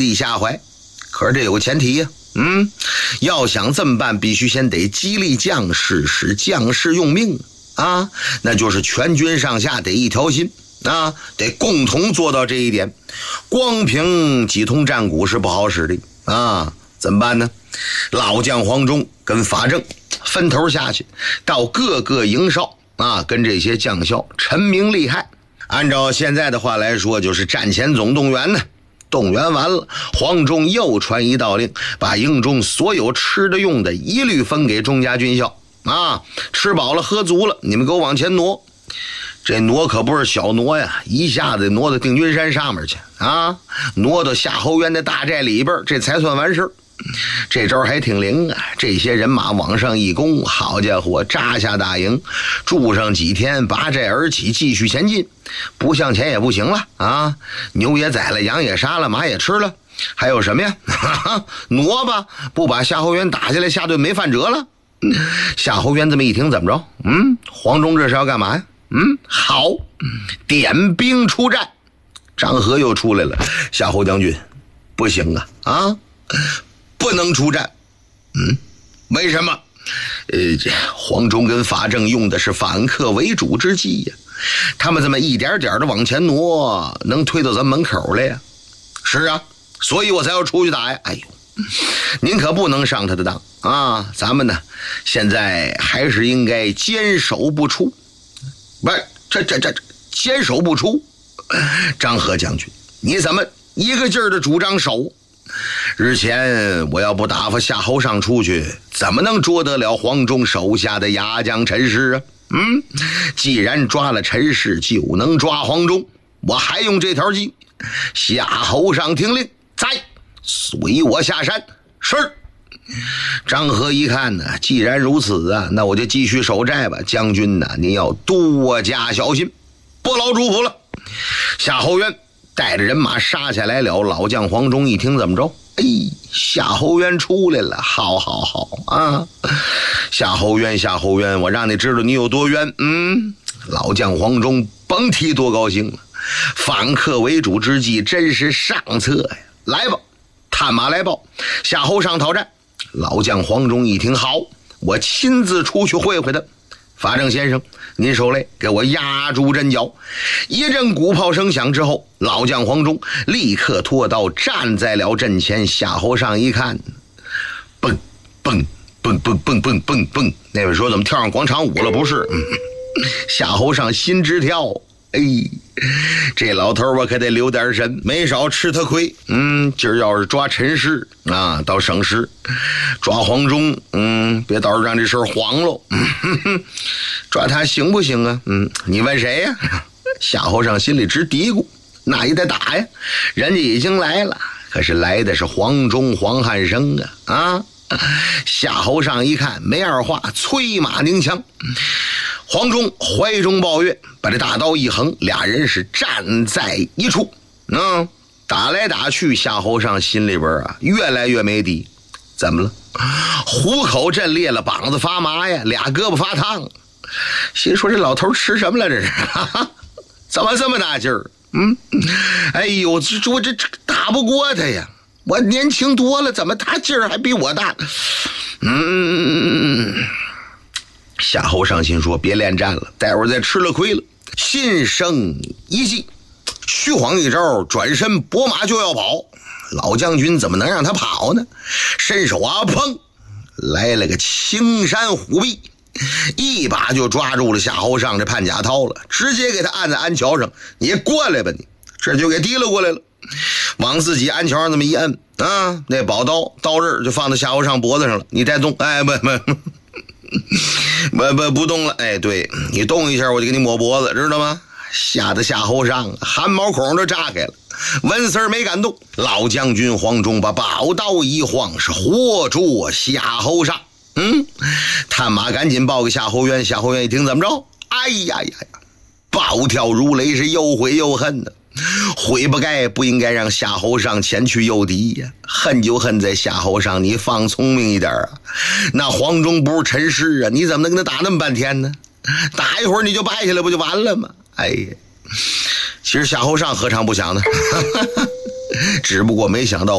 力下怀。可是这有个前提呀，要想这么办，必须先得激励将士，使将士用命啊，那就是全军上下得一条心啊，得共同做到这一点。光凭几通战鼓是不好使的啊，怎么办呢？老将黄忠跟法正分头下去，到各个营哨啊，跟这些将校陈明利害。按照现在的话来说，就是战前总动员呢。动员完了，黄忠又传一道令，把营中所有吃的用的一律分给中家军校啊，吃饱了喝足了，你们给我往前挪。这挪可不是小挪呀，一下子挪到定军山上面去啊，挪到夏侯渊的大寨里边，这才算完事。这招还挺灵啊！这些人马往上一攻，好家伙，扎下大营，住上几天，拔寨而起，继续前进。不向前也不行了啊！牛也宰了，羊也杀了，马也吃了，还有什么呀？挪吧，不把夏侯渊打下来，下顿没饭辙了。夏侯渊这么一听，怎么着？黄忠这是要干嘛呀？好，点兵出战。张合又出来了，夏侯将军，不行啊！不能出战。为什么？这黄忠跟法正用的是反客为主之计呀，他们这么一点点的往前挪，能推到咱门口来呀？是啊，所以我才要出去打呀。哎呦，您可不能上他的当啊！咱们呢，现在还是应该坚守不出。不是，这坚守不出。张合将军，你怎么一个劲儿的主张守？日前我要不打发夏侯尚出去，怎么能捉得了黄忠手下的牙将陈氏啊？既然抓了陈氏，就能抓黄忠，我还用这条计。夏侯尚听令，在，随我下山。是。张合一看呢，既然如此啊，那我就继续守寨吧。将军呢，您要多加小心，不劳嘱咐了。夏侯渊带着人马杀下来了。老将黄忠一听，怎么着？夏侯渊出来了，好啊！夏侯渊，我让你知道你有多冤。老将黄忠甭提多高兴了，反客为主之计真是上策呀！来吧，探马来报，夏侯尚讨战。老将黄忠一听，好，我亲自出去会会他。法正先生，您受累，给我压住阵脚。一阵鼓炮声响之后，老将黄忠立刻拖刀站在了阵前。夏侯尚一看，蹦蹦蹦蹦蹦蹦蹦蹦，那位说怎么跳上广场舞了？不是，夏侯尚心直跳。这老头我可得留点神，没少吃他亏。今儿要是抓陈氏啊，到省市抓黄忠，别到时候让这事儿黄喽。抓他行不行啊？你问谁呀？夏侯尚心里直嘀咕，那也得打呀，人家已经来了，可是来的是黄忠黄汉升啊！夏侯尚一看没二话，催马拧枪。黄忠怀中抱月，把这大刀一横，俩人是站在一处。打来打去，夏侯尚心里边啊越来越没底。怎么了？虎口震裂了，膀子发麻呀，俩胳膊发烫。心说这老头吃什么了？这是怎么这么大劲儿？哎呦，我这打不过他呀！我年轻多了，怎么他劲儿还比我大？夏侯尚心说别恋战了，待会儿再吃了亏了。心生一计，虚晃一招，转身拨马就要跑。老将军怎么能让他跑呢？伸手啊，砰，来了个青山虎臂，一把就抓住了夏侯尚这潘甲涛了，直接给他按在鞍桥上。你过来吧，你这就给提了过来了，往自己鞍桥上这么一摁啊，那宝刀刀刃就放到夏侯尚脖子上了。你再动，不动了。对，你动一下我就给你抹脖子，知道吗？吓得夏侯尚汗毛孔都炸开了，文丝儿没敢动。老将军黄忠把宝刀一晃，是活捉夏侯尚。探马赶紧报给夏侯渊。夏侯渊一听，怎么着？哎呀，暴跳如雷，是又悔又恨呢。悔不应该让夏侯尚前去诱敌呀，恨就恨在夏侯尚你放聪明一点啊。那黄忠不是陈氏啊，你怎么能跟他打那么半天呢？打一会儿你就败下来不就完了吗？其实夏侯尚何尝不想呢？只不过没想到